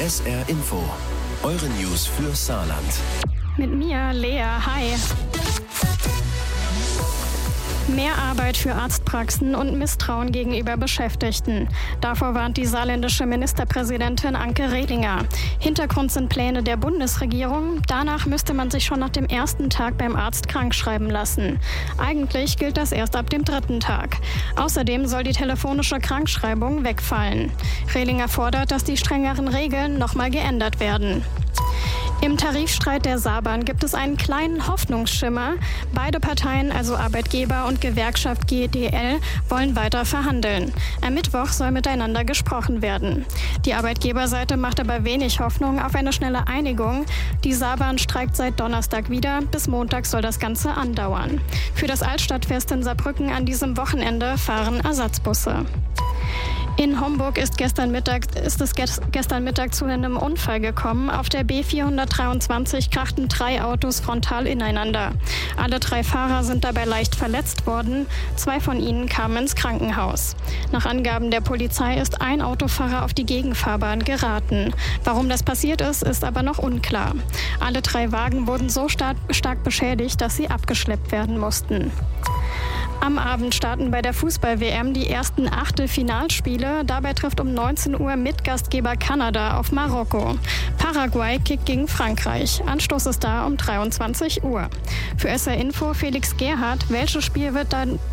SR Info, eure News für Saarland. Mit mir, Lea. Hi. Mehr Arbeit für Arztpraxen und Misstrauen gegenüber Beschäftigten. Davor warnt die saarländische Ministerpräsidentin Anke Rehlinger. Hintergrund sind Pläne der Bundesregierung. Danach müsste man sich schon nach dem ersten Tag beim Arzt krankschreiben lassen. Eigentlich gilt das erst ab dem 3. Tag. Außerdem soll die telefonische Krankschreibung wegfallen. Rehlinger fordert, dass die strengeren Regeln nochmal geändert werden. Im Tarifstreit der Saarbahn gibt es einen kleinen Hoffnungsschimmer. Beide Parteien, also Arbeitgeber und Gewerkschaft GDL, wollen weiter verhandeln. Am Mittwoch soll miteinander gesprochen werden. Die Arbeitgeberseite macht aber wenig Hoffnung auf eine schnelle Einigung. Die Saarbahn streikt seit Donnerstag wieder. Bis Montag soll das Ganze andauern. Für das Altstadtfest in Saarbrücken an diesem Wochenende fahren Ersatzbusse. In Homburg ist es gestern Mittag zu einem Unfall gekommen. Auf der B423 krachten 3 Autos frontal ineinander. Alle 3 Fahrer sind dabei leicht verletzt worden. 2 von ihnen kamen ins Krankenhaus. Nach Angaben der Polizei ist ein Autofahrer auf die Gegenfahrbahn geraten. Warum das passiert ist, ist aber noch unklar. Alle 3 Wagen wurden so stark beschädigt, dass sie abgeschleppt werden mussten. Am Abend starten bei der Fußball-WM die ersten Achtelfinalspiele. Dabei trifft um 19 Uhr Mitgastgeber Kanada auf Marokko. Paraguay kickt gegen Frankreich. Anstoß ist da um 23 Uhr. Für SR Info Felix Gerhardt. Welches Spiel wird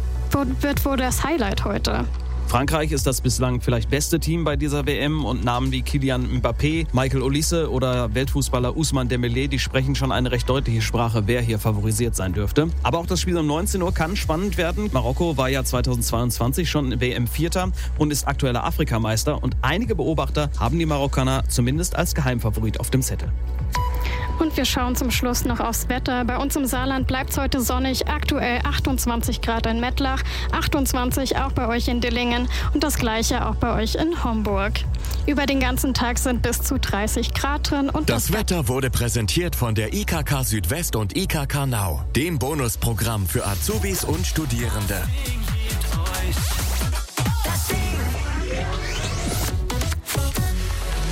wohl das Highlight heute? Frankreich ist das bislang vielleicht beste Team bei dieser WM und Namen wie Kylian Mbappé, Michael Olise oder Weltfußballer Ousmane Dembélé, die sprechen schon eine recht deutliche Sprache, wer hier favorisiert sein dürfte. Aber auch das Spiel um 19 Uhr kann spannend werden. Marokko war ja 2022 schon WM-Vierter und ist aktueller Afrikameister und einige Beobachter haben die Marokkaner zumindest als Geheimfavorit auf dem Zettel. Und wir schauen zum Schluss noch aufs Wetter. Bei uns im Saarland bleibt es heute sonnig, aktuell 28 Grad in Mettlach, 28 auch bei euch in Dillingen und das gleiche auch bei euch in Homburg. Über den ganzen Tag sind bis zu 30 Grad drin. Und das Wetter wurde präsentiert von der IKK Südwest und IKK Now, dem Bonusprogramm für Azubis und Studierende.